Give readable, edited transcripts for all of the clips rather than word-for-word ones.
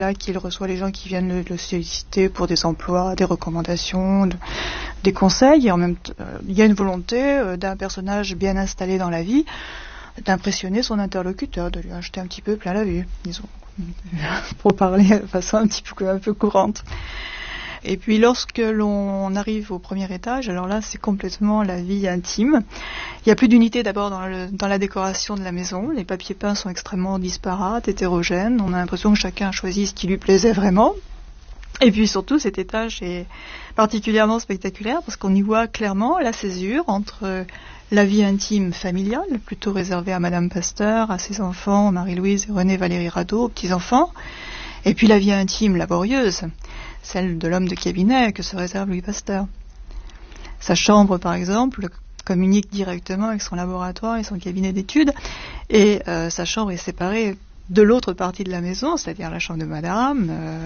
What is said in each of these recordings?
là qu'il reçoit les gens qui viennent le solliciter pour des emplois, des recommandations, des conseils. Et en même temps, il y a une volonté d'un personnage bien installé dans la vie d'impressionner son interlocuteur, de lui acheter un petit peu plein la vue, disons, pour parler de façon un peu courante. Et puis lorsque l'on arrive au premier étage, alors là c'est complètement la vie intime. Il n'y a plus d'unité d'abord dans la décoration de la maison. Les papiers peints sont extrêmement disparates, hétérogènes. On a l'impression que chacun a choisi ce qui lui plaisait vraiment. Et puis surtout cet étage est particulièrement spectaculaire parce qu'on y voit clairement la césure entre la vie intime familiale, plutôt réservée à Madame Pasteur, à ses enfants, Marie-Louise et René Valérie Radaud, aux petits-enfants, et puis la vie intime laborieuse, celle de l'homme de cabinet que se réserve Louis Pasteur. Sa chambre, par exemple, communique directement avec son laboratoire et son cabinet d'études, et sa chambre est séparée de l'autre partie de la maison, c'est-à-dire la chambre de Madame,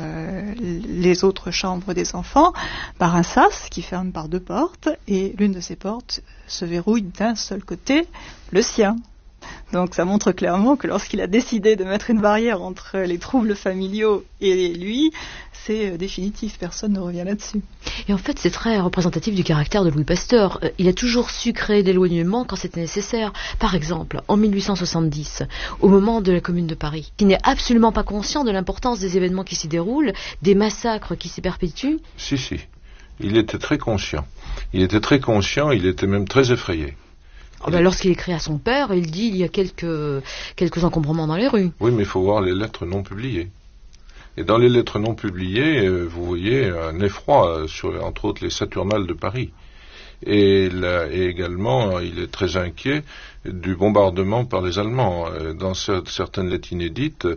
les autres chambres des enfants, par un sas qui ferme par 2 portes, et l'une de ces portes se verrouille d'un seul côté, le sien. Donc ça montre clairement que lorsqu'il a décidé de mettre une barrière entre les troubles familiaux et lui, c'est définitif, personne ne revient là-dessus. Et en fait, c'est très représentatif du caractère de Louis Pasteur. Il a toujours su créer l'éloignement quand c'était nécessaire. Par exemple, en 1870, au moment de la Commune de Paris, il n'est absolument pas conscient de l'importance des événements qui s'y déroulent, des massacres qui s'y perpétuent. Si. Il était très conscient. Il était même très effrayé. Lorsqu'il écrit à son père, il dit il y a quelques encombrements dans les rues. Oui, mais il faut voir les lettres non publiées. Et dans les lettres non publiées, vous voyez un effroi sur, entre autres, les Saturnales de Paris. Et également, il est très inquiet du bombardement par les Allemands. Dans certaines lettres inédites,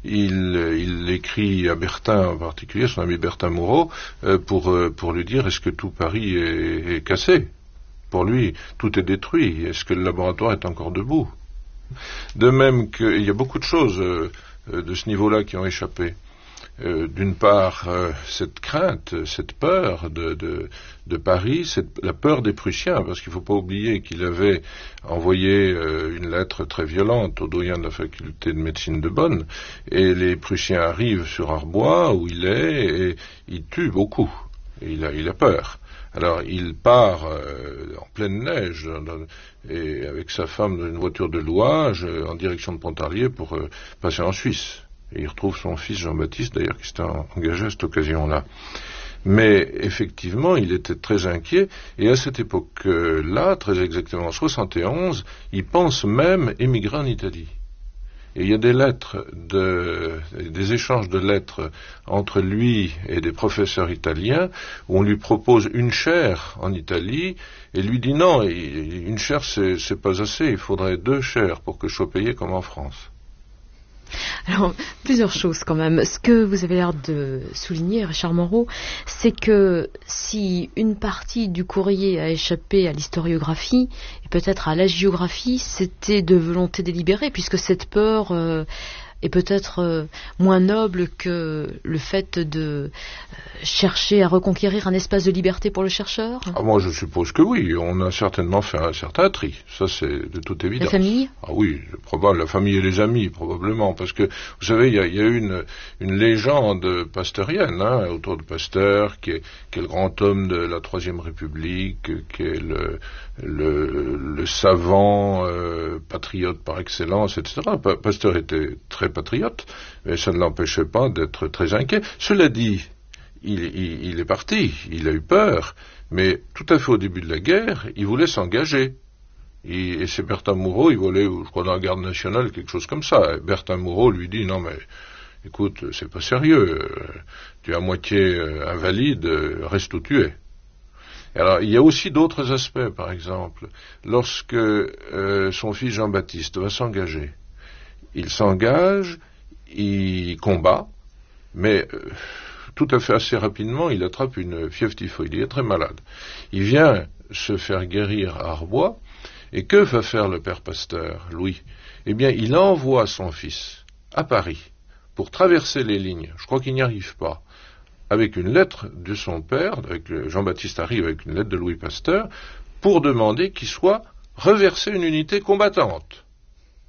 il écrit à Bertin en particulier, son ami Bertin Moreau, pour lui dire est-ce que tout Paris est cassé ? Pour lui, tout est détruit. Est-ce que le laboratoire est encore debout ? De même qu'il y a beaucoup de choses de ce niveau-là qui ont échappé. D'une part, cette crainte, cette peur de Paris, la peur des Prussiens, parce qu'il ne faut pas oublier qu'il avait envoyé une lettre très violente au doyen de la faculté de médecine de Bonn, et les Prussiens arrivent sur Arbois, où il est, et ils tuent beaucoup. Et il a peur. Alors il part en pleine neige et avec sa femme dans une voiture de louage en direction de Pontarlier pour passer en Suisse. Et il retrouve son fils Jean-Baptiste d'ailleurs qui s'était engagé à cette occasion-là. Mais effectivement, il était très inquiet et à cette époque-là, très exactement en 71, il pense même émigrer en Italie. Et il y a des lettres, des échanges de lettres entre lui et des professeurs italiens où on lui propose une chaire en Italie et lui dit non, une chaire c'est pas assez, il faudrait 2 chaires pour que je sois payé comme en France. Alors, plusieurs choses quand même. Ce que vous avez l'air de souligner, Richard Moreau, c'est que si une partie du courrier a échappé à l'historiographie et peut-être à l'hagiographie, c'était de volonté délibérée, puisque cette peur est peut-être moins noble que le fait de chercher à reconquérir un espace de liberté pour le chercheur. Moi, je suppose que oui. On a certainement fait un certain tri. Ça, c'est de toute évidence. La famille ? Oui, la famille et les amis, probablement. Parce que, vous savez, il y a eu une légende pasteurienne autour de Pasteur, qui est le grand homme de la Troisième République, qui est le savant patriote par excellence, etc. Pasteur était très patriote, mais ça ne l'empêchait pas d'être très inquiet. Cela dit, il est parti, il a eu peur, mais tout à fait au début de la guerre, il voulait s'engager. Et c'est Bertin Moreau, il voulait, je crois, dans la garde nationale, quelque chose comme ça. Et Bertin Moreau lui dit, non mais, écoute, c'est pas sérieux, tu es à moitié invalide, reste où tu es. Alors, il y a aussi d'autres aspects, par exemple, lorsque son fils Jean-Baptiste va s'engager. Il s'engage, il combat, mais tout à fait assez rapidement, il attrape une fièvre typhoïde, il est très malade. Il vient se faire guérir à Arbois, et que va faire le père Pasteur, Louis ? Eh bien, il envoie son fils à Paris pour traverser les lignes. Je crois qu'il n'y arrive pas. Avec une lettre de son père, Jean-Baptiste arrive avec une lettre de Louis Pasteur, pour demander qu'il soit reversé une unité combattante.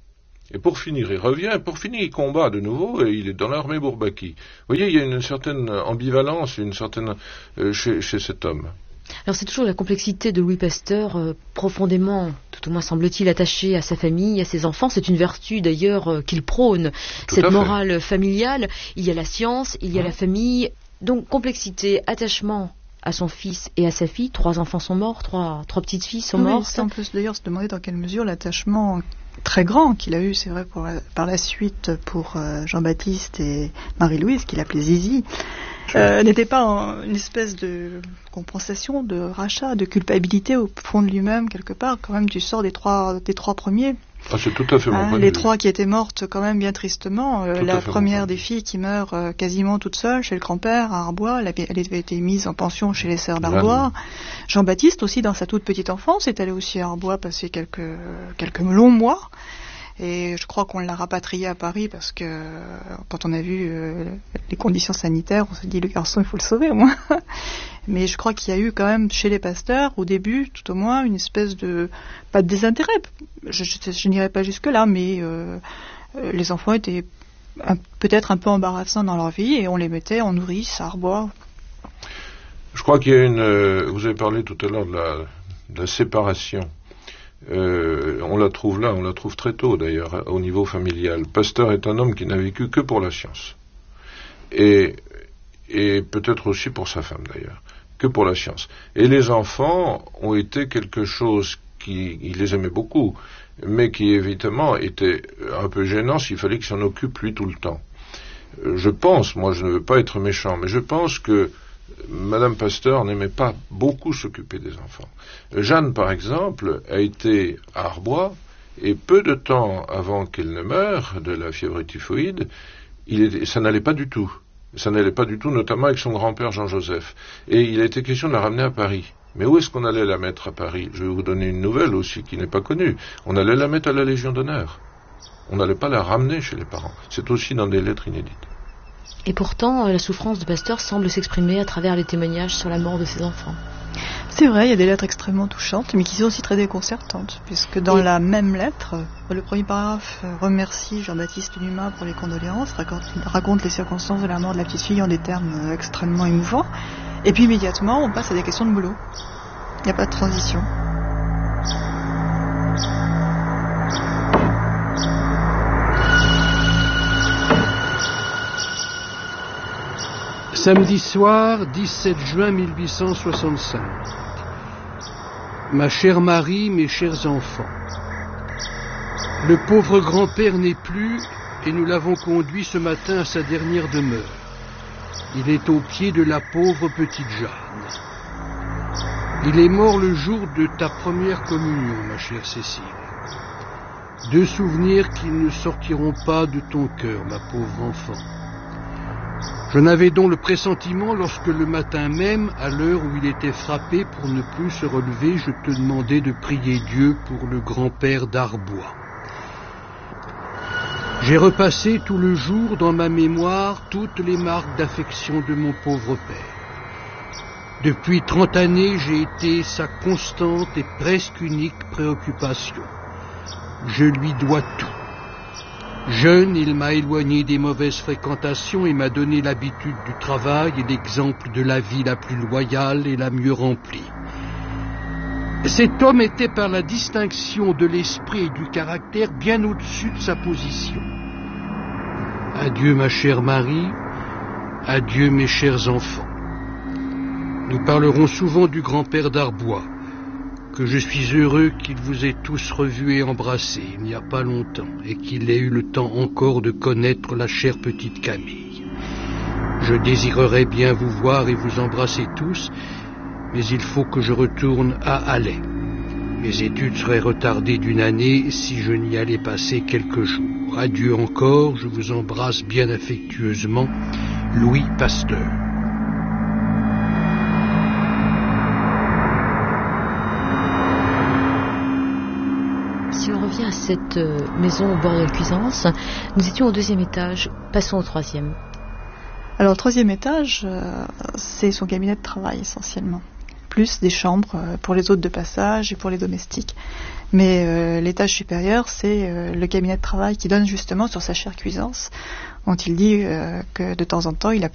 Et pour finir, il revient, il combat de nouveau, et il est dans l'armée Bourbaki. Vous voyez, il y a une certaine ambivalence, chez cet homme. Alors c'est toujours la complexité de Louis Pasteur, profondément, tout au moins semble-t-il, attaché à sa famille, à ses enfants. C'est une vertu d'ailleurs qu'il prône, cette morale familiale. Il y a la science, il y a la famille. Donc complexité, attachement à son fils et à sa fille. 3 enfants sont morts, 3 petites filles sont mortes. On peut d'ailleurs se demander dans quelle mesure l'attachement très grand qu'il a eu, c'est vrai, par la suite pour Jean-Baptiste et Marie-Louise, qu'il appelait Zizi, n'était pas une espèce de compensation, de rachat, de culpabilité au fond de lui-même, quelque part. Quand même, tu sors des trois premiers. Ah, c'est tout à fait mon point de vue. Les 3 qui étaient mortes quand même bien tristement. La première des filles qui meurt quasiment toute seule chez le grand-père à Arbois. Elle avait été mise en pension chez les sœurs d'Arbois. Jean-Baptiste aussi, dans sa toute petite enfance, est allé aussi à Arbois passer quelques longs mois. Et je crois qu'on l'a rapatrié à Paris parce que quand on a vu les conditions sanitaires, on s'est dit le garçon, il faut le sauver au moins. Mais je crois qu'il y a eu quand même chez les Pasteurs, au début, tout au moins, une espèce de, pas de désintérêt, je n'irai pas jusque-là, mais les enfants étaient peut-être un peu embarrassants dans leur vie et on les mettait en nourrice à Arbois. Je crois qu'il y a vous avez parlé tout à l'heure de la séparation. On la trouve là, on la trouve très tôt d'ailleurs, au niveau familial. Pasteur est un homme qui n'a vécu que pour la science. Et peut-être aussi pour sa femme d'ailleurs, que pour la science. Et les enfants ont été quelque chose il les aimait beaucoup, mais qui évidemment était un peu gênant s'il fallait qu'il s'en occupe lui tout le temps. Je pense, moi je ne veux pas être méchant, mais je pense que Madame Pasteur n'aimait pas beaucoup s'occuper des enfants. Jeanne, par exemple, a été à Arbois, et peu de temps avant qu'elle ne meure de la fièvre typhoïde, ça n'allait pas du tout. Ça n'allait pas du tout, notamment avec son grand-père Jean-Joseph. Et il a été question de la ramener à Paris. Mais où est-ce qu'on allait la mettre à Paris? Je vais vous donner une nouvelle aussi qui n'est pas connue. On allait la mettre à la Légion d'honneur. On n'allait pas la ramener chez les parents. C'est aussi dans des lettres inédites. Et pourtant, la souffrance de Pasteur semble s'exprimer à travers les témoignages sur la mort de ses enfants. C'est vrai, il y a des lettres extrêmement touchantes, mais qui sont aussi très déconcertantes, puisque dans la même lettre, le premier paragraphe remercie Jean-Baptiste Dumas pour les condoléances, raconte les circonstances de la mort de la petite fille en des termes extrêmement émouvants, et puis immédiatement, on passe à des questions de boulot. Il n'y a pas de transition. Samedi soir, 17 juin 1865. Ma chère Marie, mes chers enfants, le pauvre grand-père n'est plus et nous l'avons conduit ce matin à sa dernière demeure. Il est au pied de la pauvre petite Jeanne. Il est mort le jour de ta première communion, ma chère Cécile. 2 souvenirs qui ne sortiront pas de ton cœur, ma pauvre enfant. Je n'avais donc le pressentiment lorsque le matin même, à l'heure où il était frappé pour ne plus se relever, je te demandais de prier Dieu pour le grand-père d'Arbois. J'ai repassé tout le jour dans ma mémoire toutes les marques d'affection de mon pauvre père. Depuis 30 années, j'ai été sa constante et presque unique préoccupation. Je lui dois tout. Jeune, il m'a éloigné des mauvaises fréquentations et m'a donné l'habitude du travail et l'exemple de la vie la plus loyale et la mieux remplie. Cet homme était par la distinction de l'esprit et du caractère bien au-dessus de sa position. Adieu ma chère Marie, adieu mes chers enfants. Nous parlerons souvent du grand-père d'Arbois, que je suis heureux qu'il vous ait tous revus et embrassés il n'y a pas longtemps, et qu'il ait eu le temps encore de connaître la chère petite Camille. Je désirerais bien vous voir et vous embrasser tous, mais il faut que je retourne à Alais. Mes études seraient retardées d'1 année si je n'y allais passer quelques jours. Adieu encore, je vous embrasse bien affectueusement, Louis Pasteur. Si on revient à cette maison au bord de la Cuisance, nous étions au 2e étage, passons au 3e. Alors, le 3e étage, c'est son cabinet de travail essentiellement. plus des chambres pour les hôtes de passage et pour les domestiques. Mais l'étage supérieur, c'est le cabinet de travail qui donne justement sur sa chère cuisance, dont il dit que de temps en temps, il a